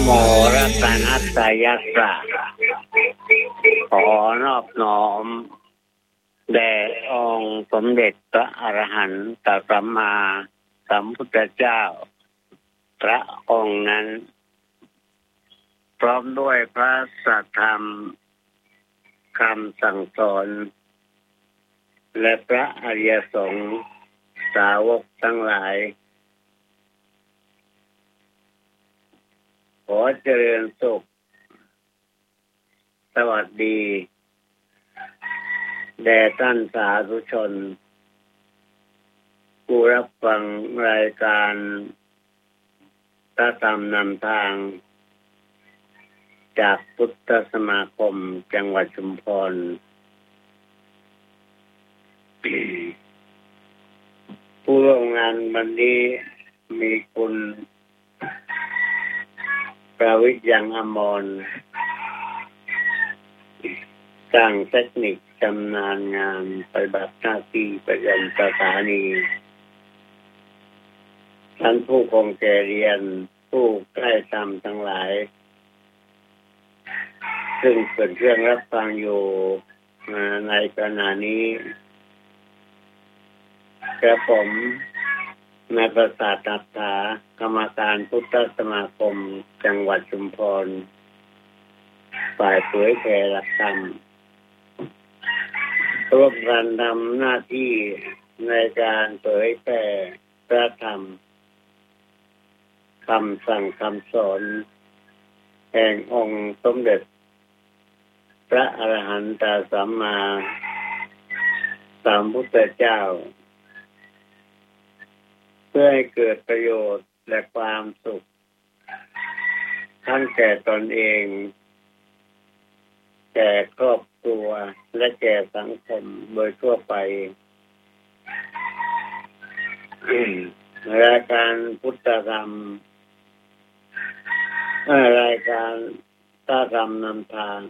โมรัตนัสสะยัสสะขอนอบน้อมแด่องค์สมเด็จพระอรหันตสัมมาสัมพุทธเจ้าพระองค์นั้นพร้อมด้วยพระสัทธรรมคำสั่งสอนและพระอริยสงฆ์สาวกทั้งหลายขอเจริญสุขสวัสดีแด่ท่านสาธุชนผู้รับฟังรายการพระธรรมนำทางจากพุทธสมาคมจังหวัดชุมพรผู้ร่วมงานวันนี้มีคุณประวิตรยังอมรสร้างเทคนิคชำนาญงานปฏิบัติหน้าที่ประจำสถานีท่านผู้คงแก่เรียนผู้ใกล้ธรรมทั้งหลายซึ่งเป็นเครื่องรับฟังอยู่ในขณะนี้กระผมนายประสาทอัฏฐากรรมการพุทธสมาคมจังหวัดชุมพรฝ่ายเผยแผ่หลักธรรมร่วมกันทำหน้าที่ในการเผยแผ่พระธรรมคำสั่งคำสอนแห่งองค์สมเด็จพระอรหันตสัมมาสัมพุทธเจ้าเพื่อให้เกิดประโยชน์และความสุขทั้งแก่ตนเองแก่ครอบครัวและแก่สังคมโดยทั่วไปรายการพุทธธรรมรายการพระธรรมนำทาง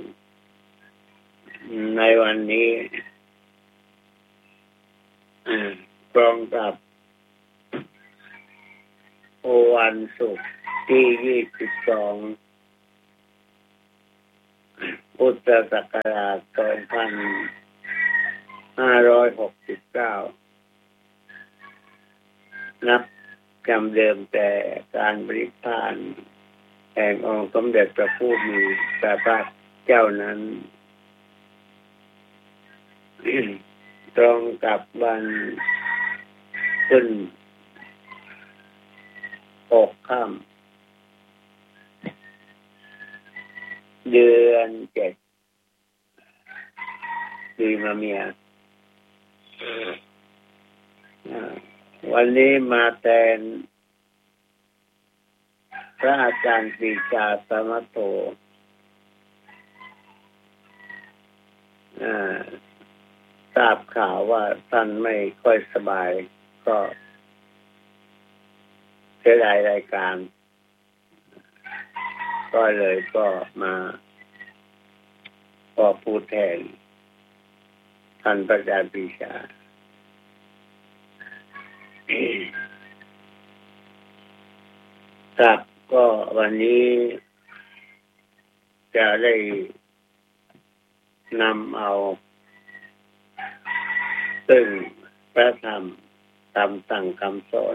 ในวันนี้ตรงกับวันศุกร์ที่22พุทธศักราช2569นับจำเดิมแต่การบริพานแห่งองค์สมเด็จพระผู้มีพระภาคเจ้านั้นตรงกับวันขึ้น6 ค่ำเดือน7ปีมะเมียวันนี้มาแทนพระอาจารย์ปรีชาสมัตโธทราบข่าวว่าท่านไม่ค่อยสบายก็เสียดายรายการก็เลยก็มาก็พูดแทนท่านพระอาจารย์ปรีชาครับก็วันนี้จะได้นำเอาซึ่งพระธรรมคำสั่งคำสอน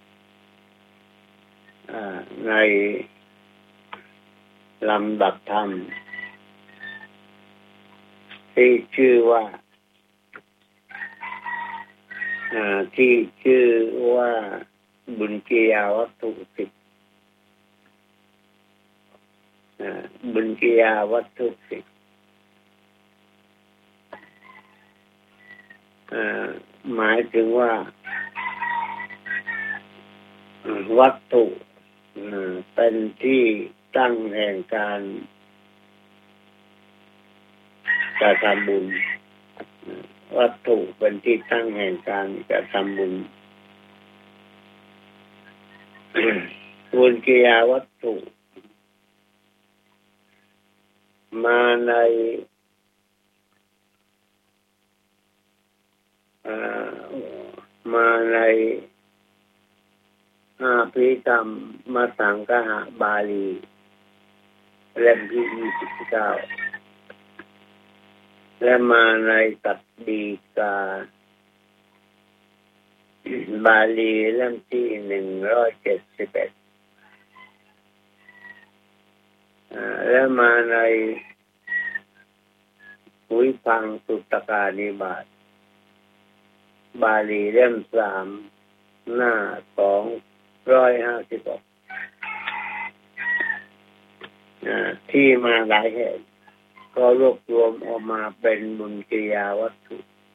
ในลำดับธรรมที่ชื่อว่าบุญกิยาวัตถุ10บุญกิยาวัตถุ10หมายถึงว่าวัตถุเป็นที่ตั้งแห่งการกระทำบุญวัตถุเป็นที่ตั้งแห่งการกระทำบุญบุญกิยาวัตถุมาในอภิธรรมมสังคหบาลีเล่มที่29และมาในตัดดีกาบาลีเล่มที่171และมาในวิพังสุตตกานิบาตบาลีเล่ม3หน้า256ที่มาหลายเหตุก็รวบรวมออกมาเป็นบุญกิริยาวัตถุ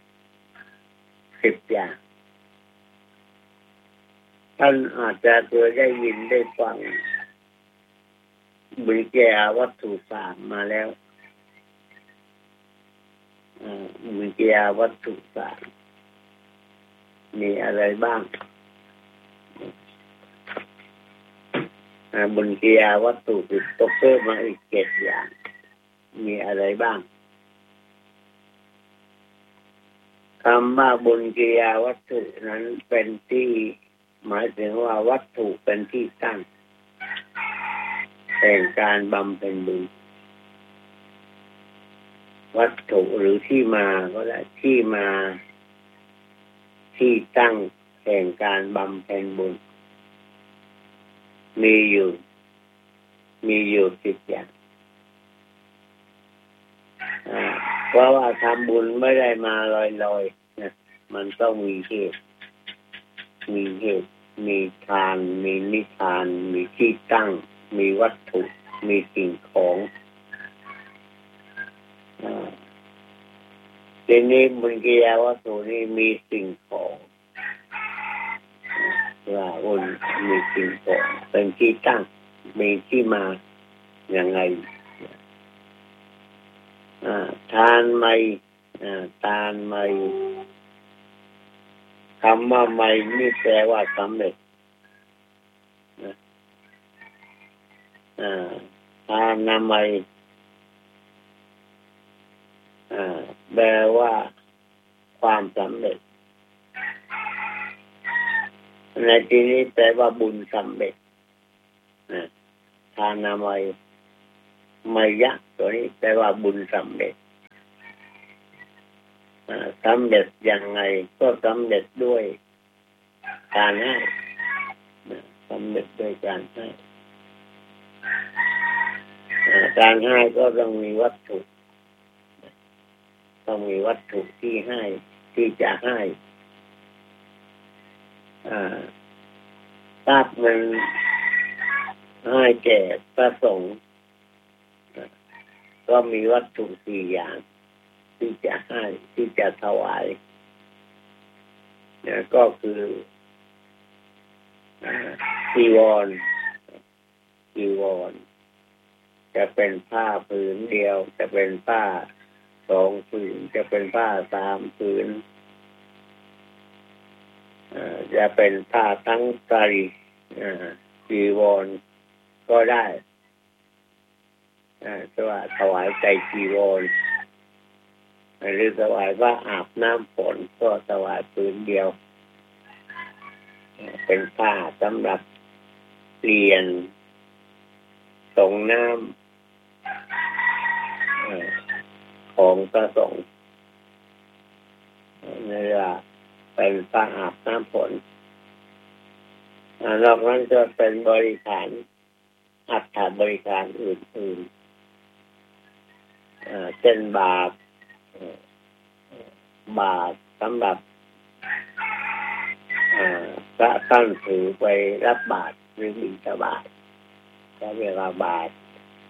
10อย่างท่านอาจจะเคยได้ยินได้ฟังบุญกิริยาวัตถุ3มาแล้วบุญกิริยาวัตถุ3มีอะไรบ้างบุญกิริยาวัตถุก็เพิ่มมาอีก7อย่างมีอะไรบ้างคำว่าบุญกิริยาวัตถุนั้นเป็นที่หมายถึงว่าวัตถุเป็นที่ตั้งแห่งการบำเพ็ญบุญวัตถุหรือที่มาก็ได้ที่มาที่ตั้งแห่งการบำเพ็ญบุญมีอยู่10อย่างเพราะว่าทำบุญไม่ได้มาลอยๆนะมันต้องมีเหตุมีทานมีนิทานมีที่ตั้งมีวัตถุมีสิ่งของทีนี้บุญกิริยาวัตถุนี่มีสิ่งของว่าบุญมีสิ่งของเป็นที่ตั้งมีที่มาอย่างไรทานไม่คำว่าไม่นี่แปลว่าสำเร็จทานไม่แปลว่าความสำเร็จในที่นี้แปลว่าบุญสำเร็จทานไม่ยะตัวนี้แปลว่าบุญสำเร็จสำเร็จยังไงก็สำเร็จด้วยการให้สำเร็จด้วยการให้การให้ก็ต้องมีวัตถุที่ให้ที่จะให้ถ้ามันให้แก่พระสงฆ์ก็มีวัตถุ4อย่างที่จะให้ที่จะถวายก็คือจีวรจะเป็นผ้าผืนเดียวจะเป็นผ้า2ผืนจะเป็นผ้า3ผืนจะเป็นผ้าทั้งไตรจีวรก็ได้ถวายใจจีวรหรือถวายว่าอาบน้ำฝนก็ถวายผืนเดียวเป็นผ้าสำหรับเปลี่ยนส่งน้ำของพระสงฆ์นี่ว่าเป็นผ้าอาบน้ำฝนนอกนั้นจะเป็นบริการอัฐบริการอื่นๆเช่นบาตรสำหรับพระท่านถือไปรับบาตรหรือบิณฑบาตก็เรียกว่าบาตร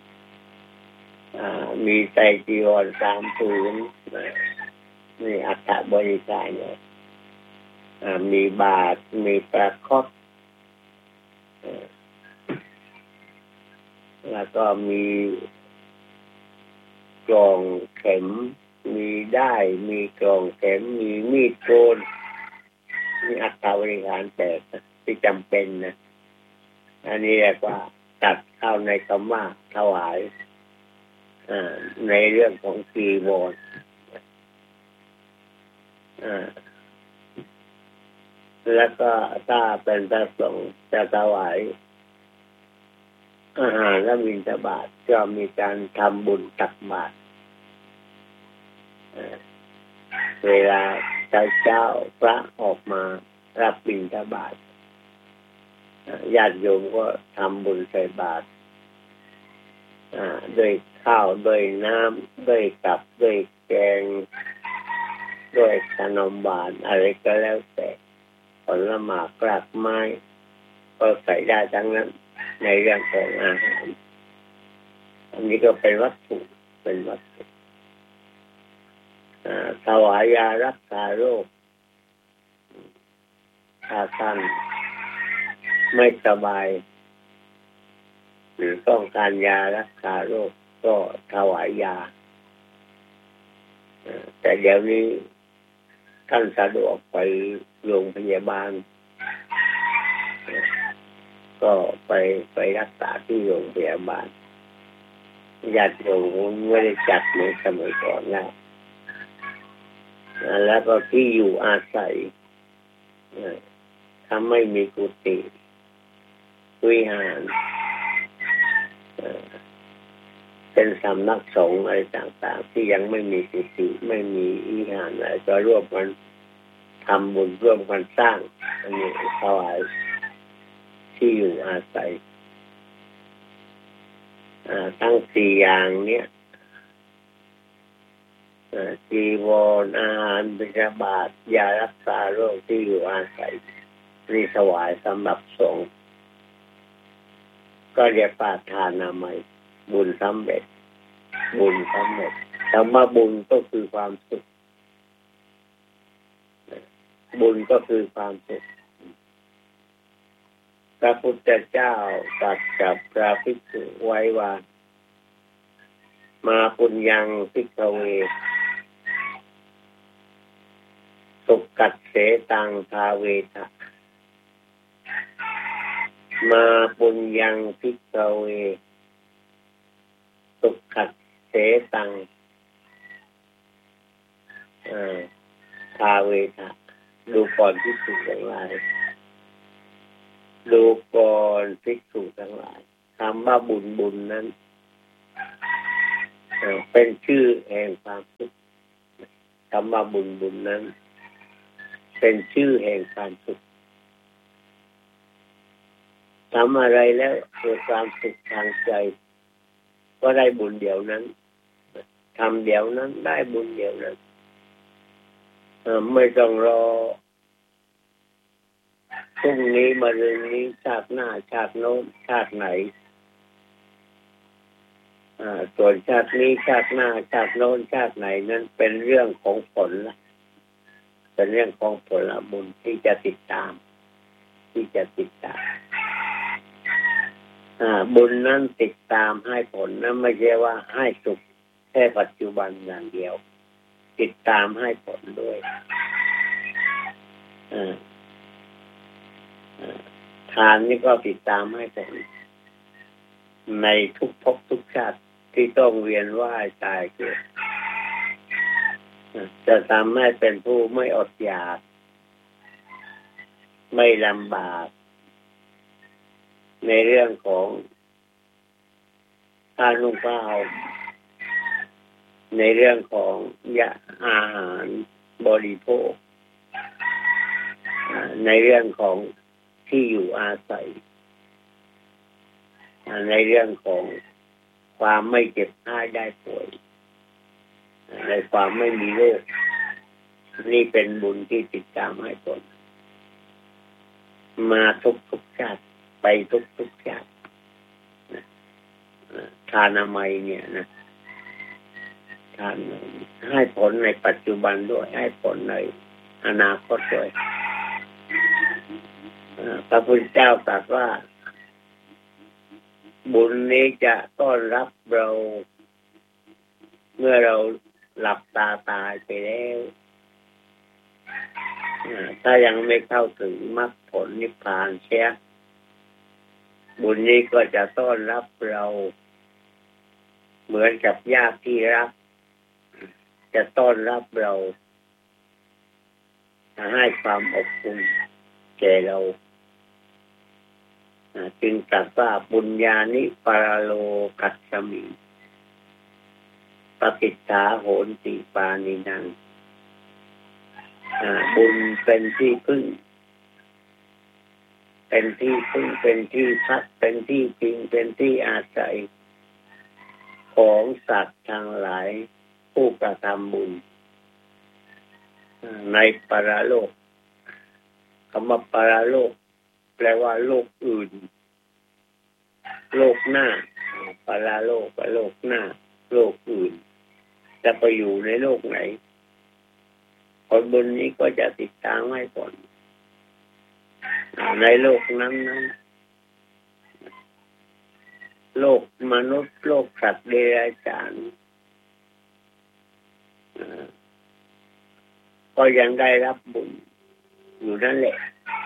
มีไตรจีวร3ผืนมีอัฐบริการมีบาตรมีประคบแล้วก็มีกล่องเข็มมีได้มีกล่องเข็มมีมีดโกนมีอัฐบริการแต่ที่จำเป็นนะอันนี้เรียกว่าตัดเข้าในคำว่าถวายในเรื่องของจีวรแล้วก็ถ้าเป็นพระสงฆ์จะถวายอาหารและบิณฑบาตก็มีการทำบุญตักบาตรเวลาเจ้าพระออกมารับบิณฑบาตญาติโยมก็ทำบุญใส่บาตรด้วยข้าวด้วยน้ำด้วยกับด้วยแกงด้วยขนมหวานอะไรก็แล้วแต่ผลไม้กลักไม้ก็ใส่ได้ทั้งนั้นในเรื่องของอาหารอันนี้ก็เป็นวัตถุถวายยารักษาโรคถ้าท่านไม่สบายหรือต้องการยารักษาโรคก็ถวายยาแต่เดี๋ยวนี้ท่านสะดวกไปโรงพยาบาลก็ไปรักษาที่โรงพยาบาลญาติโยมไม่ได้จัดเหมือนสมัยก่อนแล้วก็ที่อยู่อาศัยถ้าไม่มีกุฏิวิหารเป็นสำนักสงฆ์อะไรต่างๆที่ยังไม่มีกุฏิไม่มีวิหารอะไรก็ร่วมกันทำบุญร่วมกันสร้างอันนี้ถวายที่อยู่อาศัยทั้งสี่อย่างเนี้ยจีวรอาหารบิณฑบาตยารักษาโรคที่อยู่อาศัยนี่ถวายสำหรับสงฆ์ก็เรียกว่าทานามัยบุญสำเร็จคำว่าบุญก็คือความสุขบุญก็คือความสุขพระพุทธเจ้าตรัสกับพระภิกษุไว้ว่ามาปุญญังภิกขเวสุขัสเสตังภาเวทะมาปุญญังภิกขเวสุขัสเสตังภาเวทะดูก่อนภิกษุทั้งหลายดูก่อนภิกษุทั้งหลายคำว่าบุญนั้นเป็นชื่อแห่งความสุขคำว่าบุญนั้นเป็นชื่อแห่งความสุขทำอะไรแล้วเกิดความสุขทางใจก็ได้บุญเดียวนั้นทำเดียวนั้นได้บุญเดียวนั้นไม่ต้องรอพรุ่งนี้มะรืนนี้ชาติหน้าชาติโน้นชาติไหนส่วนชาตินี้ชาติหน้าชาติโน้นชาติไหนนั้นเป็นเรื่องของผลละเป็นเรื่องของผลบุญที่จะติดตามบุญนั้นติดตามให้ผลนั้นไม่ใช่ว่าให้สุขแค่ปัจจุบันอย่างเดียวติดตามให้ผลด้วยทานนี่ก็ติดตามให้ผลในทุกภพทุกชาติที่ต้องเวียนว่ายตายเกิดจะทำให้เป็นผู้ไม่อดอยากไม่ลำบากในเรื่องของการนุ่งผ้าห่มในเรื่องของอาหารบริโภคในเรื่องของที่อยู่อาศัยในเรื่องของความไม่เจ็บไข้ได้ป่วยในความไม่มีโรคนี่เป็นบุญที่ติดตามให้ผลมาทุกชาติไปทุกชาติทานามัยเนี่ยนะทานให้ผลในปัจจุบันด้วยให้ผลในอนาคตด้วยพระพุทธเจ้าตรัสว่าบุญนี้จะต้อนรับเราเมื่อเราหลับตาตายไปแล้วถ้ายังไม่เข้าถึงมรรคผลนิพพานเสียบุญนี้ก็จะต้อนรับเราเหมือนกับญาติที่รักจะต้อนรับเราให้ความอบอุ่นแก่เราจึงตรัสว่าบุญญานิปรโลกัสสมิปฏิจจาโหนติปานินังบุญเป็นที่พึ่งเป็นที่พึ่งเป็นที่พักเป็นที่พิงเป็นที่อาศัยของสัตว์ทั้งหลายผู้กระทำบุญในปรโลกคำว่าปรโลกแปลว่าโลกอื่นโลกหน้าปรโลกกับโลกหน้าโลกอื่นจะไปอยู่ในโลกไหนผลบุญนี้ก็จะติดตามให้ผลในโลกนั้นโลกมนุษย์โลกสัตว์เดรัจฉานก็ยังได้รับบุญอยู่นั่นแหละ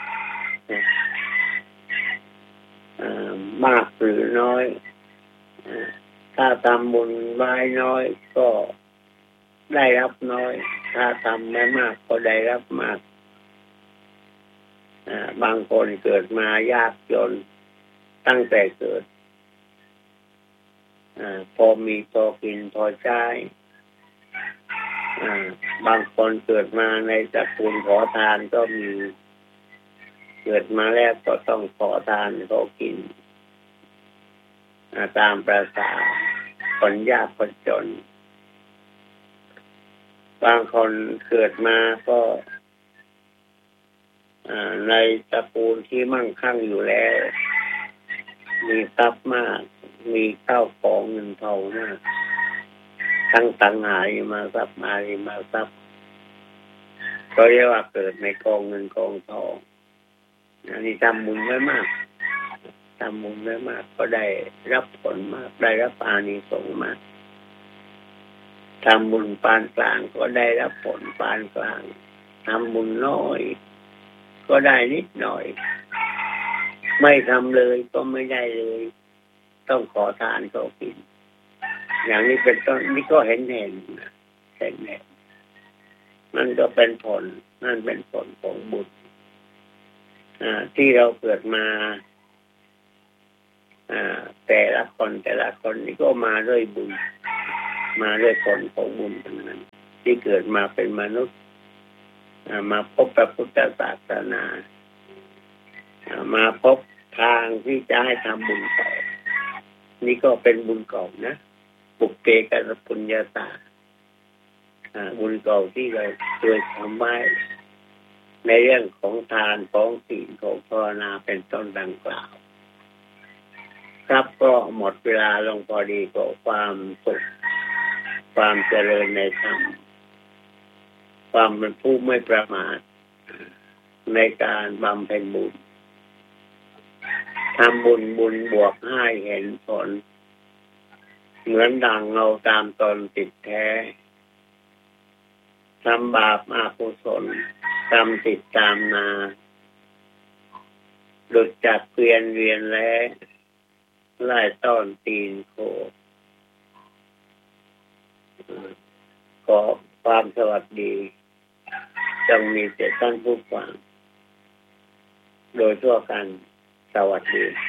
มากหรือน้อยถ้าทำบุญไว้น้อยก็ได้รับน้อยถ้าทำไม่มากก็ได้รับมากบางคนเกิดมายากจนตั้งแต่เกิดพอมีพอกินพอใช้บางคนเกิดมาในตระกูลขอทานก็มีเกิดมาแล้วก็ต้องขอทานขอกินตามประสาคนยากคนจนบางคนเกิดมาก็ในตระกูลที่มั่งคั่งอยู่แล้วมีทรัพย์มากมีข้าวของเงินทองมากทั้งตังหาริมทรัพย์อาริมทรัพย์ก็เรียกว่าเกิดในกองเงินกองทองอันนี้ทำบุญไว้มากทำบุญไว้มากก็ได้รับผลมากได้รับอานิสงส์มากทำบุญปานกลางก็ได้รับผลปานกลางทำบุญน้อยก็ได้นิดหน่อยไม่ทำเลยก็ไม่ได้เลยต้องขอทานขอกินอย่างนี้เป็นต้นนี่ก็เห็นนั่นก็เป็นผลนั่นเป็นผลของบุญที่เราเกิดมาแต่ละคนนี่ก็มาด้วยบุญมาด้วยผลของบุญทั้งนั้นที่เกิดมาเป็นมนุษย์มาพบพระพุทธศาสนามาพบทางที่จะให้ทำบุญต่อนี่ก็เป็นบุญเก่านะปุกเปกัสปุญญาตาบุญเก่าที่เราเคยทำไว้ในเรื่องของทานของศีลของภาวนาเป็นต้นดังกล่าวครับก็หมดเวลาลงพอดีก็ความสุขความเจริญในธรรมความเป็นผู้ไม่ประมาทในการบำเพ็ญบุญทำบุญบวกให้เห็นผลเหมือนดังเงาตามตนติดแท้ทำบาปอกุศลทำติดตามนาหลุดจากเกวียนเวียนแล้วไล่ต้อนตีนโคขอความสวัสดีจงมีแก่ท่านผู้ฟังโดยทั่วกันสวัสดี